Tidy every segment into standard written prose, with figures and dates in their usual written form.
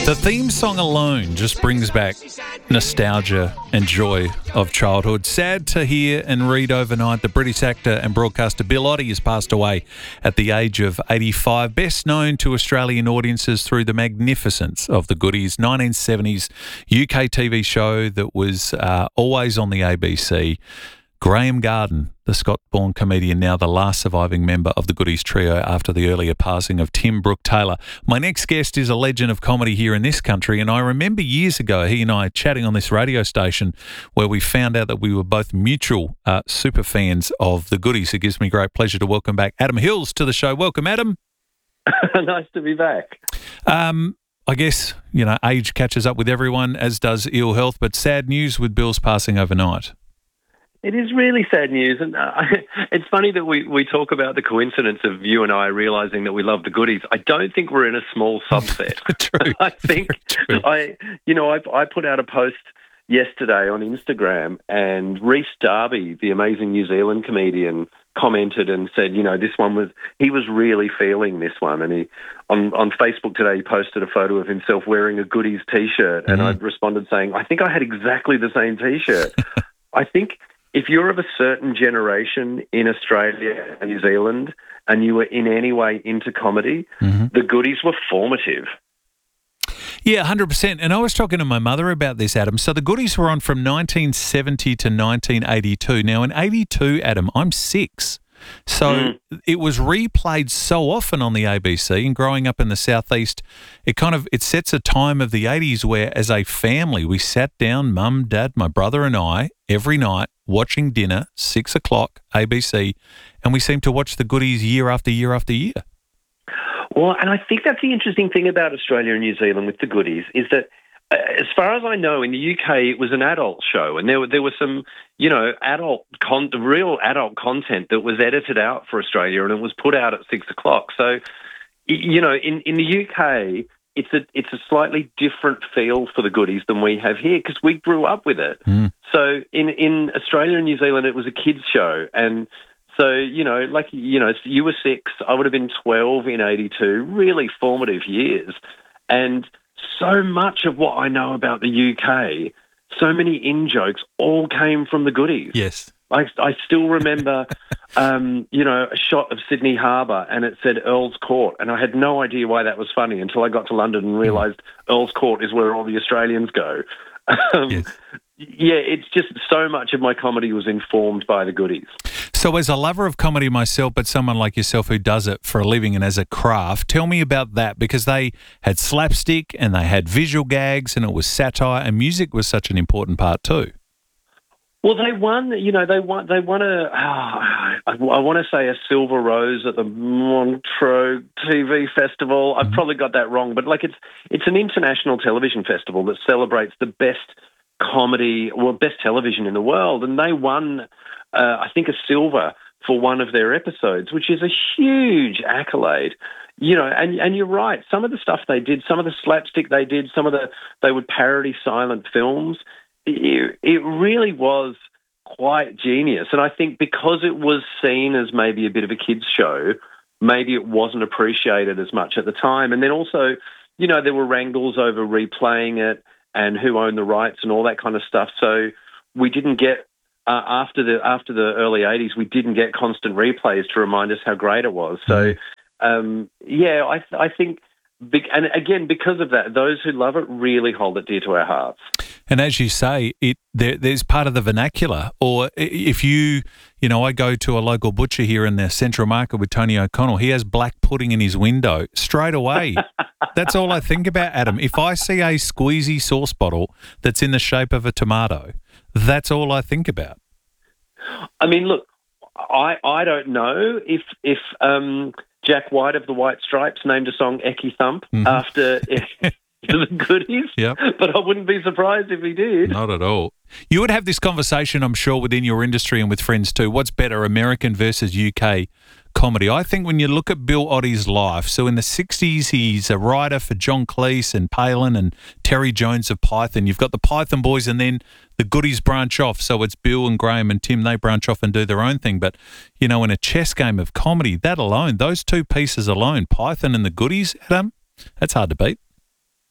The theme song alone just brings back nostalgia and joy of childhood. Sad to hear and read overnight the British actor and broadcaster Bill Oddie has passed away at the age of 85, best known to Australian audiences through the magnificence of The Goodies, 1970s UK TV show that was always on the ABC. Graham Garden, the Scott-born comedian, now the last surviving member of the Goodies trio after the earlier passing of Tim Brooke-Taylor. My next guest is a legend of comedy here in this country, and I remember years ago he and I chatting on this radio station where we found out that we were both mutual super fans of the Goodies. It gives me great pleasure to welcome back Adam Hills to the show. Welcome, Adam. Nice to be back. I guess, age catches up with everyone, as does ill health, but sad news with Bill's passing overnight. It is really sad news, and it's funny that we talk about the coincidence of you and I realising that we love the Goodies. I don't think we're in a small subset. True. I think I put out a post yesterday on Instagram, and Rhys Darby, the amazing New Zealand comedian, commented and said, he was really feeling this one, and he on Facebook today he posted a photo of himself wearing a Goodies T-shirt, and I responded saying, I think I had exactly the same T-shirt. I think if you're of a certain generation in Australia and New Zealand and you were in any way into comedy, the Goodies were formative. Yeah, 100%. And I was talking to my mother about this, Adam. So the Goodies were on from 1970 to 1982. Now, in 82, Adam, I'm 6. So it was replayed so often on the ABC, and growing up in the southeast, it sets a time of the 80s where, as a family, we sat down, mum, dad, my brother and I, every night, watching dinner, 6 o'clock, ABC, and we seemed to watch the Goodies year after year after year. Well, and I think that's the interesting thing about Australia and New Zealand with the Goodies is that, as far as I know, in the UK it was an adult show, and there was some, real adult content that was edited out for Australia, and it was put out at 6 o'clock. So, in the UK, it's a slightly different feel for the Goodies than we have here because we grew up with it. So in Australia and New Zealand, it was a kids show, and so you were 6, I would have been 12 in 82. Really formative years, and so much of what I know about the UK, so many in-jokes, all came from the Goodies. Yes. I still remember, a shot of Sydney Harbour and it said Earl's Court, and I had no idea why that was funny until I got to London and realised Earl's Court is where all the Australians go. Yes. Yeah, it's just so much of my comedy was informed by the Goodies. So as a lover of comedy myself, but someone like yourself who does it for a living and as a craft, tell me about that, because they had slapstick and they had visual gags and it was satire, and music was such an important part too. Well, they won I want to say a silver rose at the Montreux TV Festival. I've probably got that wrong, but it's an international television festival that celebrates the best best television in the world, and they won, I think, a silver for one of their episodes, which is a huge accolade. And you're right. Some of the stuff they did, some of the slapstick they did, they would parody silent films. It really was quite genius. And I think because it was seen as maybe a bit of a kids' show, maybe it wasn't appreciated as much at the time. And then also, there were wrangles over replaying it and who owned the rights and all that kind of stuff. So we didn't get, after the early 80s, we didn't get constant replays to remind us how great it was. So, I think, and again, because of that, those who love it really hold it dear to our hearts. And as you say, there's part of the vernacular. Or if I go to a local butcher here in the Central Market with Tony O'Connell, he has black pudding in his window. Straight away, that's all I think about, Adam. If I see a squeezy sauce bottle that's in the shape of a tomato, that's all I think about. I mean, look, I don't know if Jack White of the White Stripes named a song Ecky Thump after the Goodies, but I wouldn't be surprised if he did. Not at all. You would have this conversation, I'm sure, within your industry and with friends too. What's better, American versus UK comedy? I think when you look at Bill Oddie's life, so in the 60s, he's a writer for John Cleese and Palin and Terry Jones of Python. You've got the Python boys, and then the Goodies branch off. So it's Bill and Graham and Tim, they branch off and do their own thing. But, in a chess game of comedy, that alone, those two pieces alone, Python and the Goodies, Adam, that's hard to beat.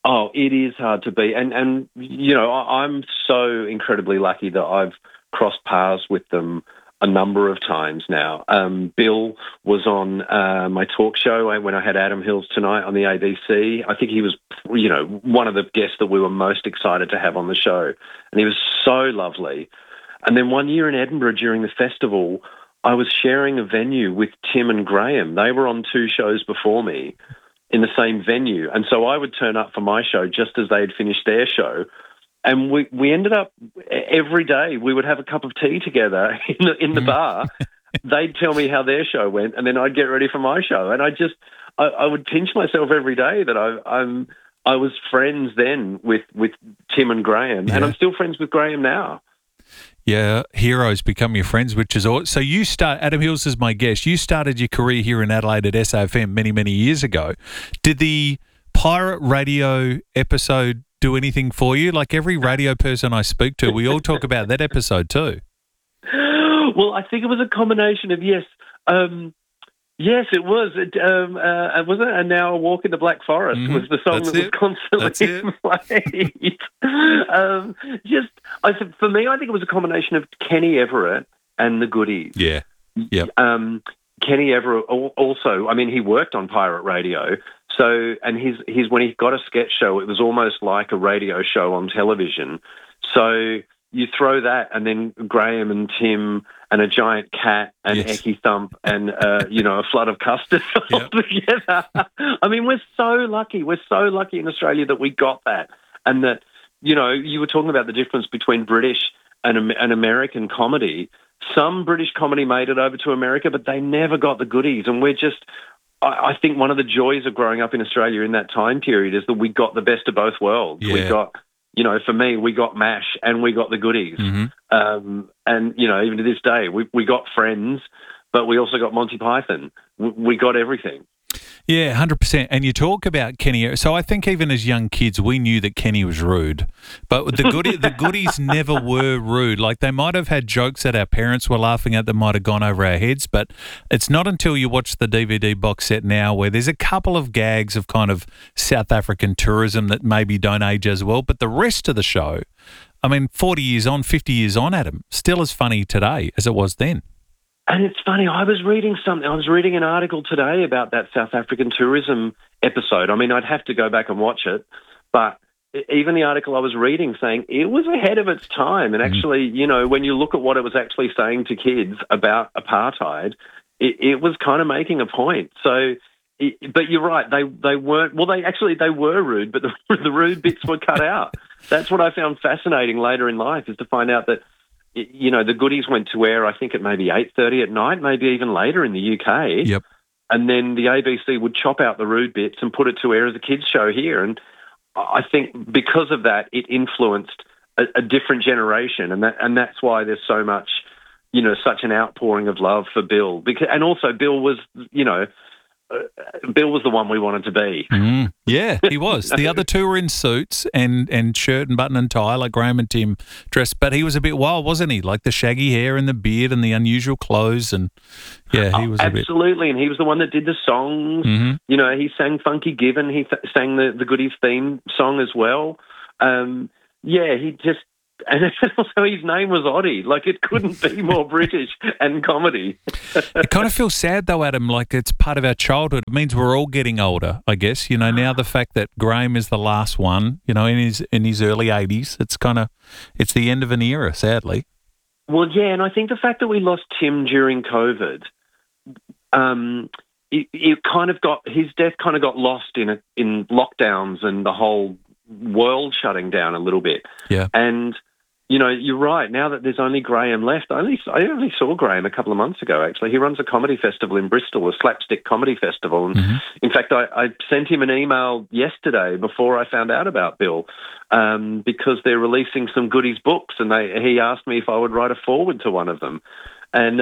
Oh, it is hard to beat. And you know, I'm so incredibly lucky that I've crossed paths with them a number of times now. Bill was on my talk show when I had Adam Hills Tonight on the ABC. I think he was, you know, one of the guests that we were most excited to have on the show. And he was so lovely. And then one year in Edinburgh during the festival, I was sharing a venue with Tim and Graham. They were on 2 shows before me in the same venue. And so I would turn up for my show just as they had finished their show. And we ended up every day we would have a cup of tea together in the bar. They'd tell me how their show went, and then I'd get ready for my show. And I would pinch myself every day that I was friends then with Tim and Graham, and I'm still friends with Graham now. Yeah, heroes become your friends, which is all. So Adam Hills is my guest. You started your career here in Adelaide at SAFM many, many years ago. Did the pirate radio episode do anything for you? Like every radio person I speak to, we all talk about that episode too. Well, I think it was a combination of yes, it was. Was it? And now a walk in the Black Forest was the song that was constantly played. For me, I think it was a combination of Kenny Everett and the Goodies. Yeah. Yep. Kenny Everett also. I mean, he worked on pirate radio. So, and his when he got a sketch show, it was almost like a radio show on television. So you throw that, and then Graham and Tim and a giant cat and Ecky Thump and a flood of custard all together. I mean, we're so lucky. We're so lucky in Australia that we got that, and that you were talking about the difference between British and American comedy. Some British comedy made it over to America, but they never got the Goodies, and we're just. I think one of the joys of growing up in Australia in that time period is that we got the best of both worlds. Yeah. We got, for me, we got MASH and we got the Goodies. Mm-hmm. And, even to this day, we got Friends, but we also got Monty Python. We got everything. Yeah, 100%. And you talk about Kenny. So I think even as young kids, we knew that Kenny was rude. But the Goodies never were rude. Like they might have had jokes that our parents were laughing at that might have gone over our heads. But it's not until you watch the DVD box set now where there's a couple of gags of kind of South African tourism that maybe don't age as well. But the rest of the show, I mean, 40 years on, 50 years on, Adam, still as funny today as it was then. And it's funny, I was reading an article today about that South African tourism episode. I mean, I'd have to go back and watch it, but even the article I was reading saying it was ahead of its time. And actually, when you look at what it was actually saying to kids about apartheid, it was kind of making a point. So, but you're right, they weren't, well, they were rude, but the rude bits were cut out. That's what I found fascinating later in life, is to find out that the Goodies went to air, I think, at maybe 8:30 at night, maybe even later in the UK. Yep. And then the ABC would chop out the rude bits and put it to air as a kids' show here. And I think because of that, it influenced a different generation, and that's why there's so much, such an outpouring of love for Bill. And also, Bill was, Bill was the one we wanted to be. Yeah, he was. The other two were in suits and shirt and button and tie, like Graham and Tim dressed. But he was a bit wild, wasn't he? Like the shaggy hair and the beard and the unusual clothes. And yeah, he was absolutely. And he was the one that did the songs. Mm-hmm. He sang Funky Given. He sang the Goodies theme song as well. He just. And also his name was Oddie. Like, it couldn't be more British and comedy. It kind of feels sad, though, Adam, like it's part of our childhood. It means we're all getting older, I guess. Now the fact that Graham is the last one, in his early 80s, it's the end of an era, sadly. Well, yeah, and I think the fact that we lost Tim during COVID, his death kind of got lost in lockdowns and the whole world shutting down a little bit. Yeah. And you're right. Now that there's only Graham left, I only saw Graham a couple of months ago, actually. He runs a comedy festival in Bristol, a slapstick comedy festival. And in fact, I sent him an email yesterday before I found out about Bill, because they're releasing some Goodies books, and he asked me if I would write a foreword to one of them. And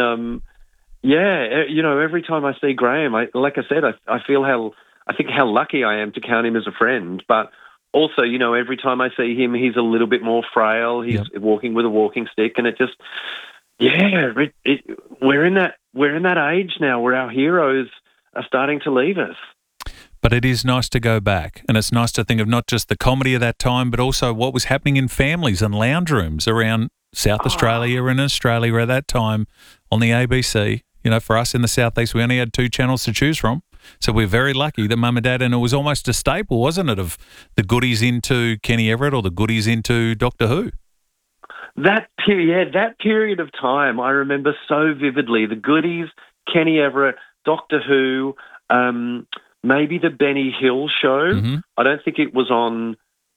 every time I see Graham, I feel how lucky I am to count him as a friend. But also, every time I see him, he's a little bit more frail. He's walking with a walking stick, and it just, we're in that age now where our heroes are starting to leave us. But it is nice to go back, and it's nice to think of not just the comedy of that time, but also what was happening in families and lounge rooms around South Australia and Australia at that time on the ABC. You know, for us in the Southeast, we only had 2 channels to choose from. So we're very lucky that Mum and Dad, and it was almost a staple, wasn't it, of the goodies into Kenny Everett or the goodies into Doctor Who? That period of time, I remember so vividly. The goodies, Kenny Everett, Doctor Who, maybe the Benny Hill show. Mm-hmm. I don't think it was on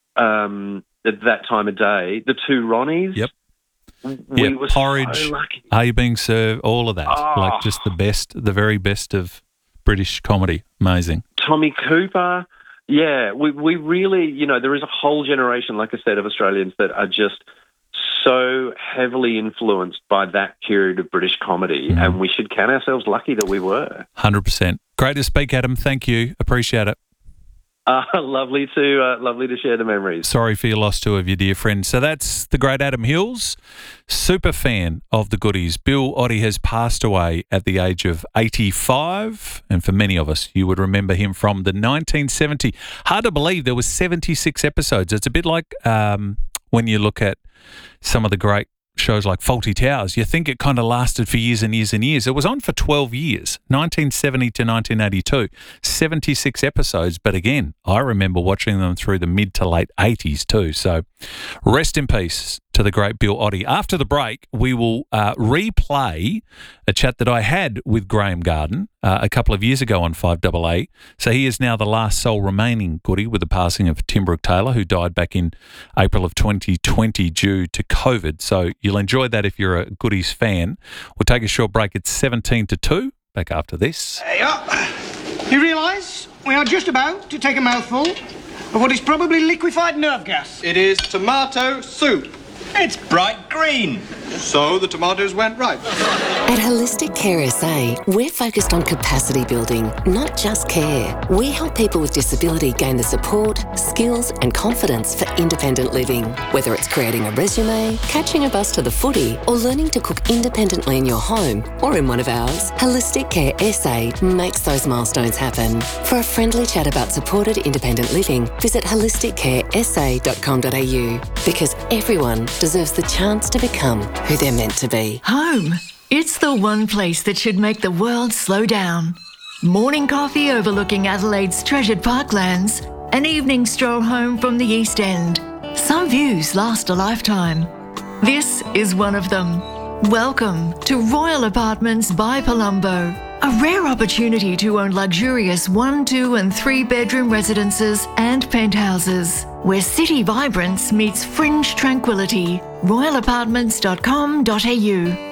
at that time of day. The 2 Ronnies. Yep. We were Porridge, so lucky. Are You Being Served? All of that. Like just the best, the very best of British comedy. Amazing. Tommy Cooper. Yeah, we really, you know, there is a whole generation, like I said, of Australians that are just so heavily influenced by that period of British comedy, and we should count ourselves lucky that we were. 100%. Great to speak, Adam. Thank you. Appreciate it. Lovely to share the memories. Sorry for your loss too of your dear friend. So that's the great Adam Hills, super fan of the goodies. Bill Oddie has passed away at the age of 85, and for many of us, you would remember him from the 1970. Hard to believe there was 76 episodes. It's a bit like when you look at some of the great shows like Fawlty Towers. You think it kind of lasted for years and years and years. It was on for 12 years, 1970 to 1982, 76 episodes. But again, I remember watching them through the mid to late 80s too. So rest in peace to the great Bill Oddie. After the break, we will replay a chat that I had with Graham Garden a couple of years ago on 5AA. So he is now the last sole remaining goodie with the passing of Tim Brooke-Taylor, who died back in April of 2020 due to COVID. So you'll enjoy that if you're a goodies fan. We'll take a short break at 17 to 2. Back after this. Hey up. You realise we are just about to take a mouthful of what is probably liquefied nerve gas. It is tomato soup. It's bright green. So the tomatoes went right. At Holistic Care SA, we're focused on capacity building, not just care. We help people with disability gain the support, skills and confidence for independent living. Whether it's creating a resume, catching a bus to the footy, or learning to cook independently in your home or in one of ours, Holistic Care SA makes those milestones happen. For a friendly chat about supported independent living, visit holisticcaresa.com.au, because everyone deserves the chance to become who they're meant to be. Home. It's the one place that should make the world slow down. Morning coffee overlooking Adelaide's treasured parklands. An evening stroll home from the East End. Some views last a lifetime. This is one of them. Welcome to Royal Apartments by Palumbo. A rare opportunity to own luxurious 1, 2 and 3 bedroom residences and penthouses, where city vibrance meets fringe tranquility. royalapartments.com.au.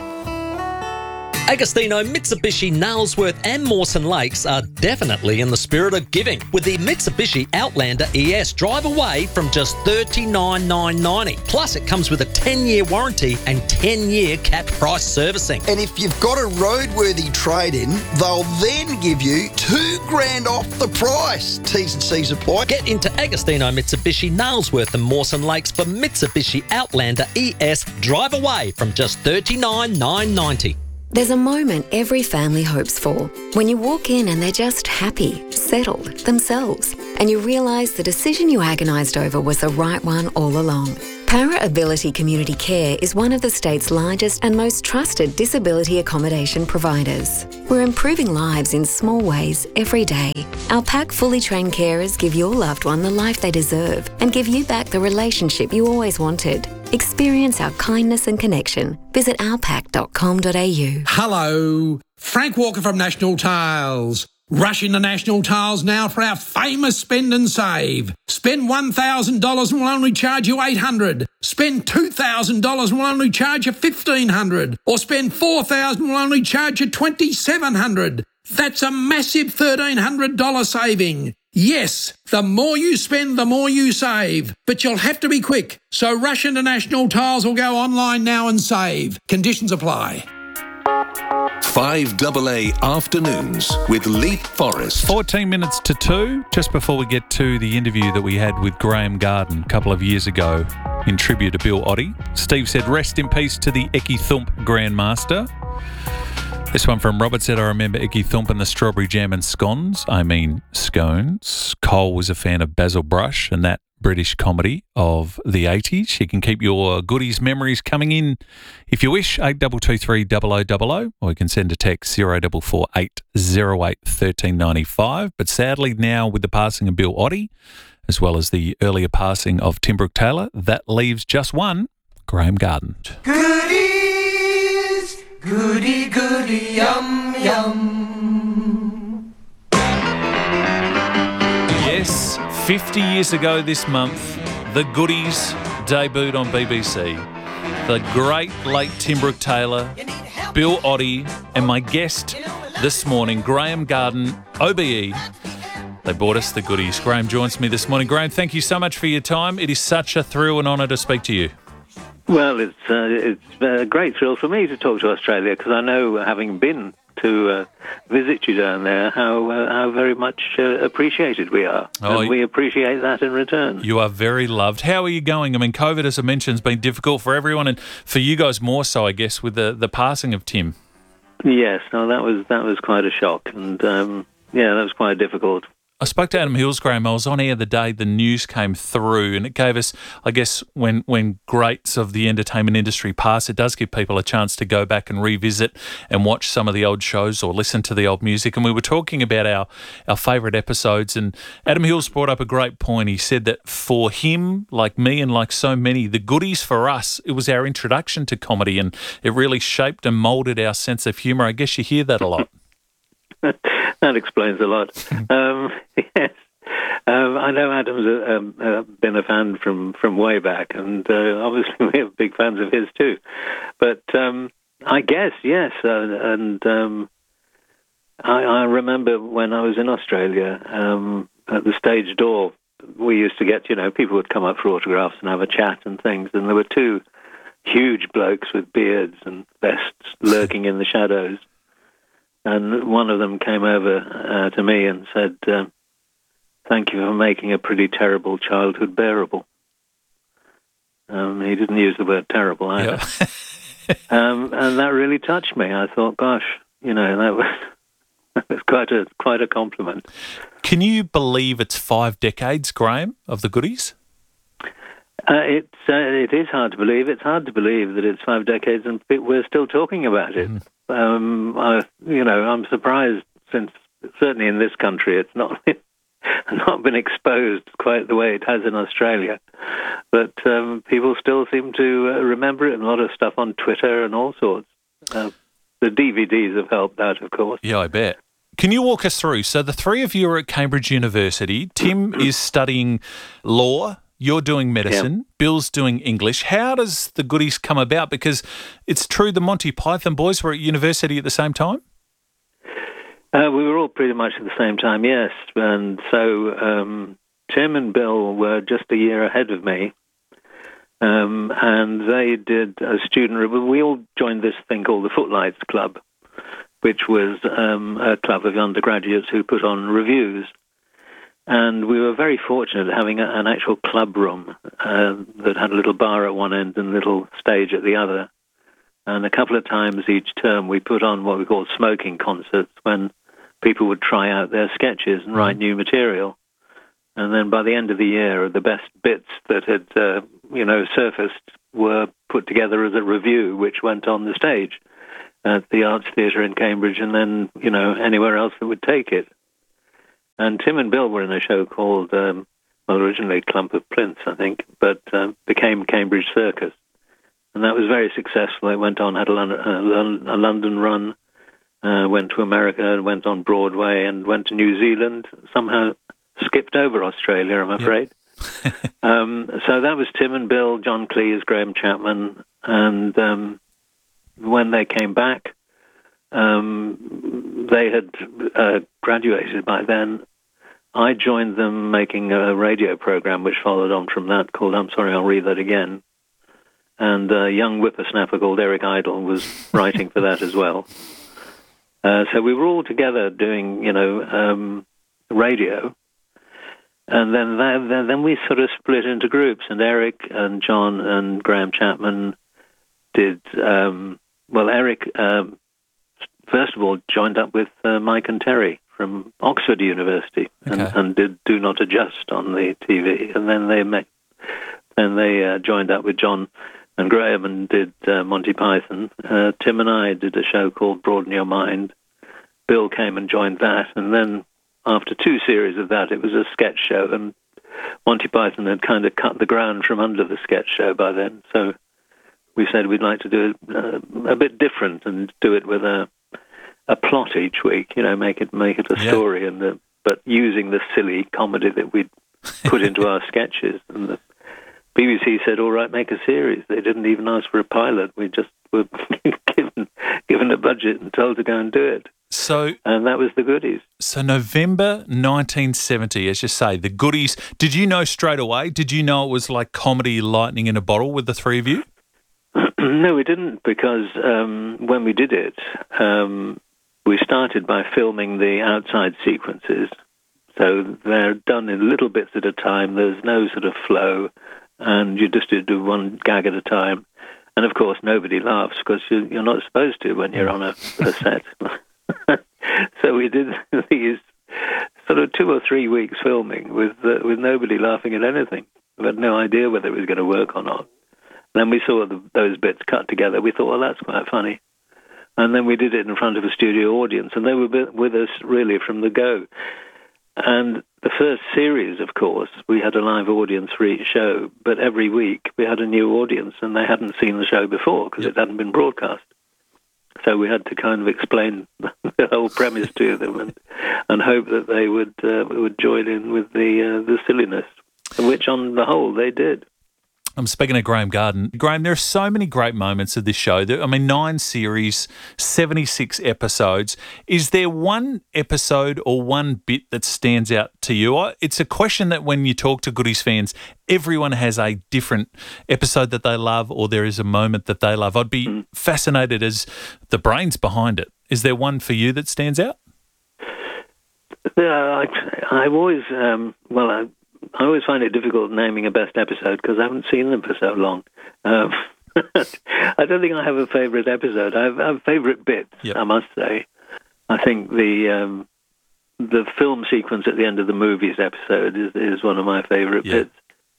Agostino, Mitsubishi, Nailsworth and Mawson Lakes are definitely in the spirit of giving, with the Mitsubishi Outlander ES. Drive away from just $39,990. Plus, it comes with a 10-year warranty and 10-year capped price servicing. And if you've got a roadworthy trade-in, they'll then give you $2,000 off the price. T's and C's apply. Get into Agostino, Mitsubishi, Nailsworth and Mawson Lakes for Mitsubishi Outlander ES. Drive away from just $39,990. There's a moment every family hopes for, when you walk in and they're just happy, settled, themselves, and you realise the decision you agonised over was the right one all along. Para Ability Community Care is one of the state's largest and most trusted disability accommodation providers. We're improving lives in small ways every day. Our PAC fully trained carers give your loved one the life they deserve and give you back the relationship you always wanted. Experience our kindness and connection. Visit ourpac.com.au. Hello, Frank Walker from National Tiles. Rush into National Tiles now for our famous spend and save. Spend $1,000 and we'll only charge you $800. Spend $2,000 and we'll only charge you $1,500. Or spend $4,000 and we'll only charge you $2,700. That's a massive $1,300 saving. Yes, the more you spend, the more you save. But you'll have to be quick. So rush into National Tiles or go online now and save. Conditions apply. 5AA Afternoons with Leap Forest. 14 minutes to 2, just before we get to the interview that we had with Graham Garden a couple of years ago in tribute to Bill Oddie. Steve said, rest in peace to the Eki Thump Grandmaster. This one from Robert said, I remember Icky Thump and the strawberry jam and scones. I mean scones. Cole was a fan of Basil Brush and that British comedy of the 80s. You can keep your goodies memories coming in if you wish, 8223 0000, or you can send a text 0448 08 1395. But sadly now with the passing of Bill Oddie, as well as the earlier passing of Tim Brooke Taylor, that leaves just one, Graham Garden. Goodies, goody, goody, yum, yum. Yes, 50 years ago this month, The Goodies debuted on BBC. The great late Tim Brooke Taylor, Bill Oddie, and my guest this morning, Graham Garden, OBE. They brought us The Goodies. Graham joins me this morning. Graham, thank you so much for your time. It is such a thrill and honour to speak to you. Well, it's a great thrill for me to talk to Australia because I know, having been to visit you down there, how very much appreciated we are. And we appreciate that in return. You are very loved. How are you going? I mean, COVID, as I mentioned, has been difficult for everyone, and for you guys more so, I guess, with the passing of Tim. Yes, no, that was quite a shock, and that was quite difficult. I spoke to Adam Hills, Graham. I was on air the day the news came through, and it gave us, I guess, when greats of the entertainment industry pass, it does give people a chance to go back and revisit and watch some of the old shows or listen to the old music. And we were talking about our favourite episodes, and Adam Hills brought up a great point. He said that for him, like me and like so many, The Goodies for us, it was our introduction to comedy, and it really shaped and moulded our sense of humour. I guess you hear that a lot. That explains a lot. Yes, I know Adam's been a fan from way back, and obviously we're big fans of his too. But I guess, yes, and I remember when I was in Australia, at the stage door, we used to get, people would come up for autographs and have a chat and things, and there were two huge blokes with beards and vests lurking in the shadows. And one of them came over to me and said, thank you for making a pretty terrible childhood bearable. He didn't use the word terrible either. Yeah. And that really touched me. I thought, gosh, that was quite a compliment. Can you believe it's 5 decades, Graham, of The Goodies? It is hard to believe. It's hard to believe that it's 5 decades and we're still talking about it. I'm surprised, since certainly in this country it's not been exposed quite the way it has in Australia. But people still seem to remember it, and a lot of stuff on Twitter and all sorts. The DVDs have helped out, of course. Yeah, I bet. Can you walk us through? So the three of you are at Cambridge University. Tim is studying law. You're doing medicine. Yep. Bill's doing English. How does The Goodies come about? Because it's true the Monty Python boys were at university at the same time? We were all pretty much at the same time, yes. And so Tim and Bill were just a year ahead of me. And they did a student review. We all joined this thing called the Footlights Club, which was a club of undergraduates who put on reviews. And we were very fortunate having an actual club room that had a little bar at one end and a little stage at the other. And a couple of times each term we put on what we called smoking concerts, when people would try out their sketches and write new material. And then by the end of the year, the best bits that had surfaced were put together as a review, which went on the stage at the Arts Theatre in Cambridge, and then anywhere else that would take it. And Tim and Bill were in a show called, originally Clump of Plinths, I think, but became Cambridge Circus. And that was very successful. It went on, had a London run, went to America, and went on Broadway, and went to New Zealand, somehow skipped over Australia, I'm afraid. Yep. So that was Tim and Bill, John Cleese, Graham Chapman, and when they came back, they had graduated by then. I joined them making a radio program which followed on from that called I'm Sorry, I'll Read That Again. And a young whippersnapper called Eric Idle was writing for that as well. So we were all together doing, radio. And then we sort of split into groups, and Eric and John and Graham Chapman did, Eric first of all joined up with Mike and Terry from Oxford University and did Do Not Adjust on the TV. And then they joined up with John and Graham and did Monty Python. Tim and I did a show called Broaden Your Mind. Bill came and joined that. And then after 2 series of that, it was a sketch show. And Monty Python had kind of cut the ground from under the sketch show by then. So we said we'd like to do it a bit different and do it with a plot each week, make it a story, but using the silly comedy that we'd put into our sketches. And the BBC said, all right, make a series. They didn't even ask for a pilot. We just were given a budget and told to go and do it. And that was The Goodies. So November 1970, as you say, The Goodies. Did you know straight away? Did you know it was like comedy lightning in a bottle with the three of you? No, we didn't, because when we did it, we started by filming the outside sequences. So they're done in little bits at a time. There's no sort of flow, and you just do one gag at a time. And, of course, nobody laughs because you're not supposed to when you're on a set. So we did these sort of 2 or 3 weeks filming with nobody laughing at anything. We had no idea whether it was going to work or not. Then we saw those bits cut together. We thought, well, that's quite funny. And then we did it in front of a studio audience, and they were with us really from the go. And the first series, of course, we had a live audience for each show, but every week we had a new audience, and they hadn't seen the show before because it hadn't been broadcast. So we had to kind of explain the whole premise to them and hope that they would join in with the silliness, which on the whole they did. I'm speaking of Graham Garden. Graham, there are so many great moments of this show. 9 series, 76 episodes. Is there one episode or one bit that stands out to you? It's a question that when you talk to Goodies fans, everyone has a different episode that they love, or there is a moment that they love. I'd be fascinated as the brains behind it. Is there one for you that stands out? I've always, I always find it difficult naming a best episode because I haven't seen them for so long. I don't think I have a favourite episode. I have favourite bits, I must say. I think the film sequence at the end of the Movies episode is one of my favourite bits.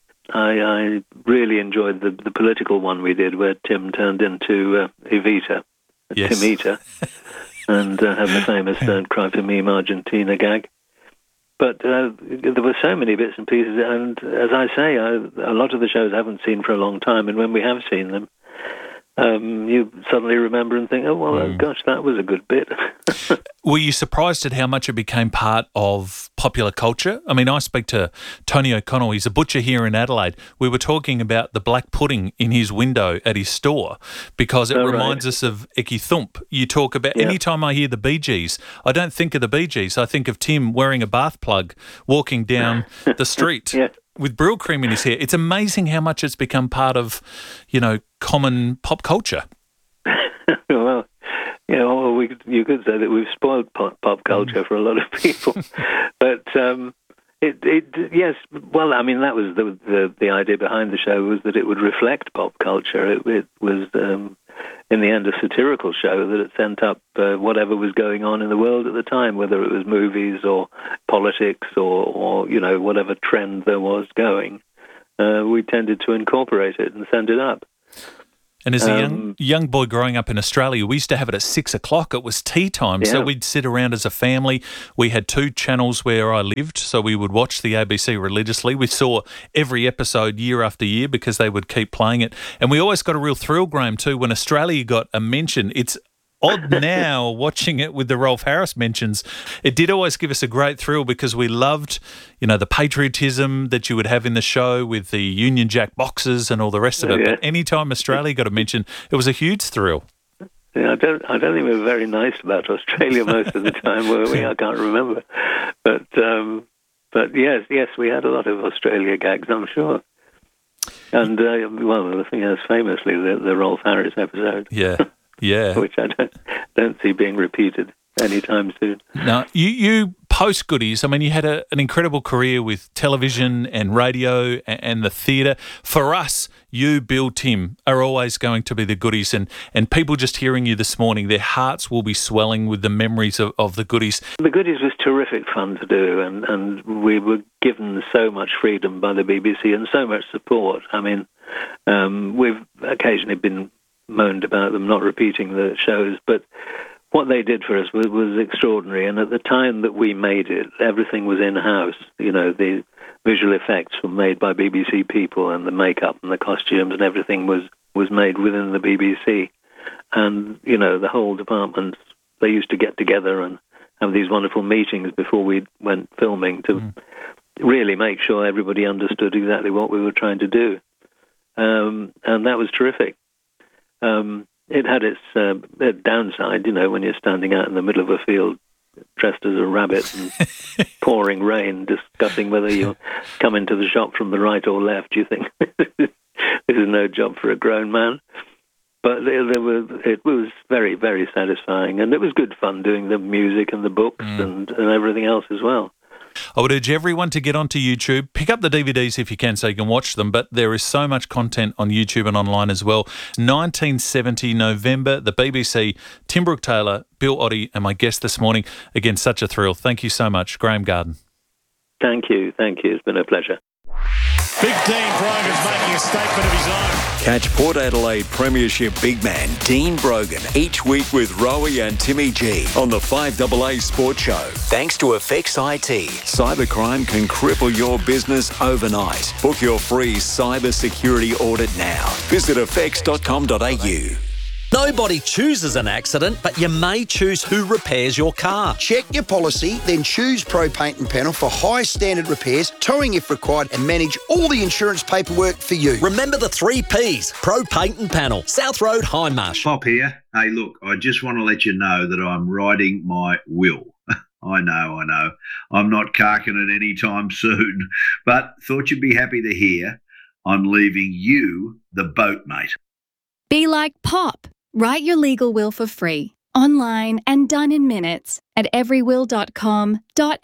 I really enjoyed the political one we did where Tim turned into Evita, Timita, and had the famous Don't Cry for Me, Argentina gag. But there were so many bits and pieces, and as I say, a lot of the shows I haven't seen for a long time, and when we have seen them, you suddenly remember and think, oh, gosh, that was a good bit. Were you surprised at how much it became part of popular culture? I mean, I speak to Tony O'Connell. He's a butcher here in Adelaide. We were talking about the black pudding in his window at his store because it reminds us of Eki Thump. You talk about, anytime I hear the Bee Gees, I don't think of the Bee Gees. I think of Tim wearing a bath plug, walking down the street with Brill cream in his hair. It's amazing how much it's become part of, common pop culture. Well, you could say that we've spoiled pop culture for a lot of people, but yes. Well, I mean, that was the idea behind the show, was that it would reflect pop culture. It was in the end a satirical show that it sent up whatever was going on in the world at the time, whether it was movies or politics or whatever trend there was going. We tended to incorporate it and send it up. And as a young boy growing up in Australia, we used to have it at 6 o'clock. It was tea time, so we'd sit around as a family. We had 2 channels where I lived, so we would watch the ABC religiously. We saw every episode year after year because they would keep playing it. And we always got a real thrill, Graham, too, when Australia got a mention. It's odd now watching it with the Rolf Harris mentions. It did always give us a great thrill because we loved, the patriotism that you would have in the show with the Union Jack boxes and all the rest of it. But anytime Australia got a mention, it was a huge thrill. Yeah, I don't think we were very nice about Australia most of the time, were we? I can't remember. But yes, we had a lot of Australia gags, I'm sure. And the thing is, famously the Rolf Harris episode. Yeah, which I don't see being repeated anytime soon. Now, you post-Goodies, I mean, you had an incredible career with television and radio and the theatre. For us, you, Bill, Tim, are always going to be the Goodies. And people just hearing you this morning, their hearts will be swelling with the memories of the Goodies. The Goodies was terrific fun to do, and we were given so much freedom by the BBC and so much support. I mean, we've occasionally been moaned about them not repeating the shows, but what they did for us was extraordinary. And at the time that we made it, everything was in-house. You know, the visual effects were made by BBC people, and the makeup and the costumes and everything was made within the BBC. And, you know, the whole department, they used to get together and have these wonderful meetings before we went filming to really make sure everybody understood exactly what we were trying to do. And that was terrific. It had its downside, you know, when you're standing out in the middle of a field dressed as a rabbit and pouring rain, discussing whether you come into the shop from the right or left. You think, this is no job for a grown man. But it was very, very satisfying, and it was good fun doing the music and the books and everything else as well. I would urge everyone to get onto YouTube, pick up the DVDs if you can so you can watch them, but there is so much content on YouTube and online as well. 1970 November, the BBC, Tim Brooke-Taylor, Bill Oddie, and my guest this morning. Again, such a thrill. Thank you so much, Graham Garden. Thank you. It's been a pleasure. Big Dean Brogan's making a statement of his own. Catch Port Adelaide Premiership big man Dean Brogan each week with Rowie and Timmy G on the 5AA Sports Show. Thanks to Effects IT. Cybercrime can cripple your business overnight. Book your free cyber security audit now. Visit effects.com.au. Nobody chooses an accident, but you may choose who repairs your car. Check your policy, then choose Pro Paint and Panel for high standard repairs, towing if required, and manage all the insurance paperwork for you. Remember the 3 Ps, Pro Paint and Panel, South Road, Hindmarsh. Pop here. Hey, look, I just want to let you know that I'm writing my will. I know. I'm not carking it anytime soon, but thought you'd be happy to hear I'm leaving you the boat, mate. Be like Pop. Write your legal will for free, online and done in minutes at everywill.com.au.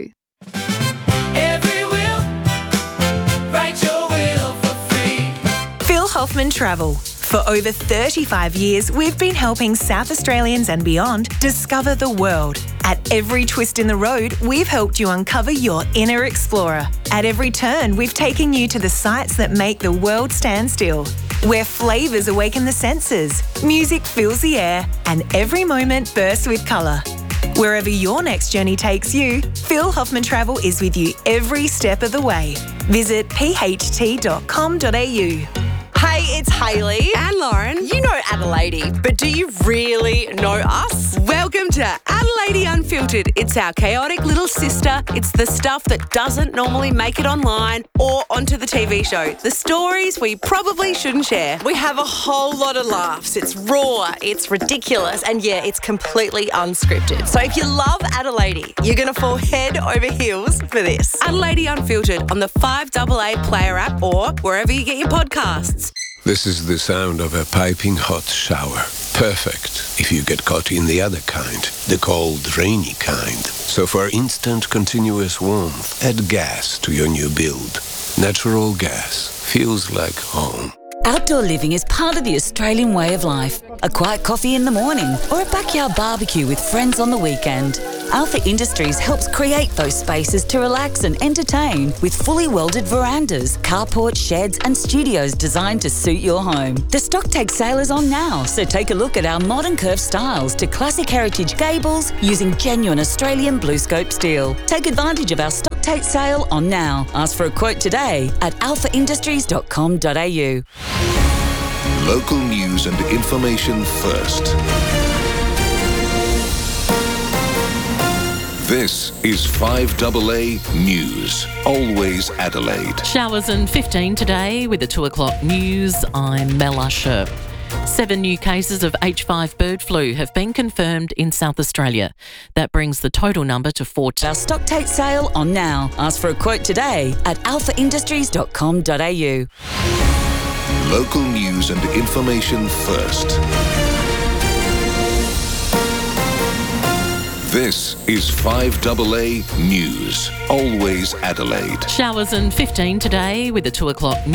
Every will, write your will for free. Phil Hoffman Travel. For over 35 years, we've been helping South Australians and beyond discover the world. At every twist in the road, we've helped you uncover your inner explorer. At every turn, we've taken you to the sights that make the world stand still. Where flavours awaken the senses, music fills the air, and every moment bursts with colour. Wherever your next journey takes you, Phil Hoffman Travel is with you every step of the way. Visit pht.com.au. Hey, it's Hayley and Lauren. You know Adelaide, but do you really know us? Welcome to Adelaide Unfiltered. It's our chaotic little sister. It's the stuff that doesn't normally make it online or onto the TV show. The stories we probably shouldn't share. We have a whole lot of laughs. It's raw, it's ridiculous, and yeah, it's completely unscripted. So if you love Adelaide, you're going to fall head over heels for this. Adelaide Unfiltered on the 5AA Player app or wherever you get your podcasts. This is the sound of a piping hot shower. Perfect if you get caught in the other kind, the cold, rainy kind. So for instant, continuous warmth, add gas to your new build. Natural gas feels like home. Outdoor living is part of the Australian way of life. A quiet coffee in the morning or a backyard barbecue with friends on the weekend. Alpha Industries helps create those spaces to relax and entertain with fully welded verandas, carport, sheds and studios designed to suit your home. The stock take sale is on now, so take a look at our modern curved styles to classic heritage gables using genuine Australian BlueScope steel. Take advantage of our stock take sale on now. Ask for a quote today at alphaindustries.com.au. Local news and information first. This is 5AA News. Always Adelaide. Showers and 15 today with the 2 o'clock news. I'm Mel Usher. 7 new cases of H5 bird flu have been confirmed in South Australia. That brings the total number to 4. Our stock take sale on now. Ask for a quote today at alphaindustries.com.au. Local news and information first. This is 5AA News. Always Adelaide. Showers and 15 today with the 2 o'clock news.